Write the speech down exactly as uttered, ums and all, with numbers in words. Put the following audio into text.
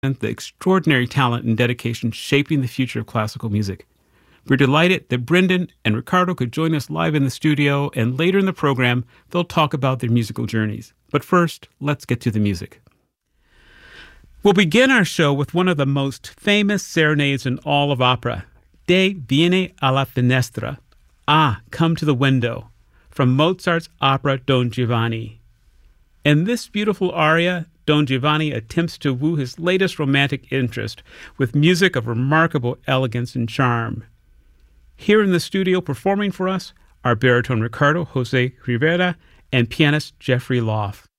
the extraordinary talent and dedication shaping the future of classical music. We're delighted that Brendan and Ricardo could join us live in the studio, and later in the program, they'll talk about their musical journeys. But first, let's get to the music. We'll begin our show with one of the most famous serenades in all of opera, De Vieni alla Finestra, Ah, Come to the Window, from Mozart's opera Don Giovanni. In this beautiful aria, Don Giovanni attempts to woo his latest romantic interest with music of remarkable elegance and charm. Here in the studio performing for us are baritone Ricardo Jose Rivera and pianist Jeffrey Loff.